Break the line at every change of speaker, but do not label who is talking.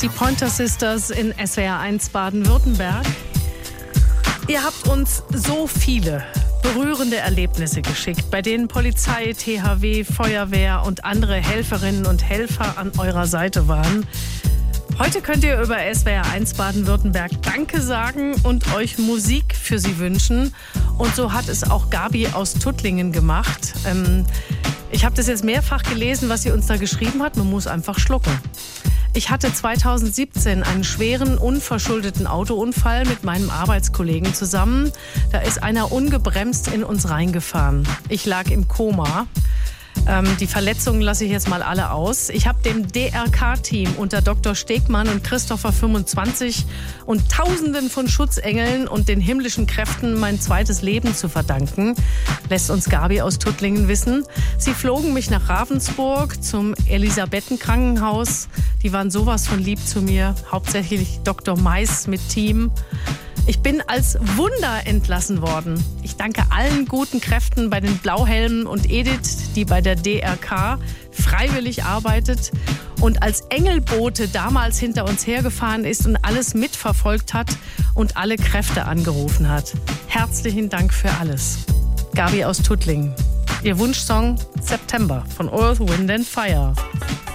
die Pointer Sisters in SWR 1 Baden-Württemberg. Ihr habt uns so viele berührende Erlebnisse geschickt, bei denen Polizei, THW, Feuerwehr und andere Helferinnen und Helfer an eurer Seite waren. Heute könnt ihr über SWR 1 Baden-Württemberg Danke sagen und euch Musik für sie wünschen. Und so hat es auch Gabi aus Tuttlingen gemacht. Ich habe das jetzt mehrfach gelesen, was sie uns da geschrieben hat. Man muss einfach schlucken. Ich hatte 2017 einen schweren, unverschuldeten Autounfall mit meinem Arbeitskollegen zusammen. Da ist einer ungebremst in uns reingefahren. Ich lag im Koma. Die Verletzungen lasse ich jetzt mal alle aus. Ich habe dem DRK-Team unter Dr. Stegmann und Christopher 25 und Tausenden von Schutzengeln und den himmlischen Kräften mein zweites Leben zu verdanken, lässt uns Gabi aus Tuttlingen wissen. Sie flogen mich nach Ravensburg zum Elisabethen-Krankenhaus. Die waren sowas von lieb zu mir, hauptsächlich Dr. Mais mit Team. Ich bin als Wunder entlassen worden. Ich danke allen guten Kräften bei den Blauhelmen und Edith, die bei der DRK freiwillig arbeitet und als Engelbote damals hinter uns hergefahren ist und alles mitverfolgt hat und alle Kräfte angerufen hat. Herzlichen Dank für alles. Gabi aus Tuttlingen. Ihr Wunschsong September von Earth, Wind and Fire.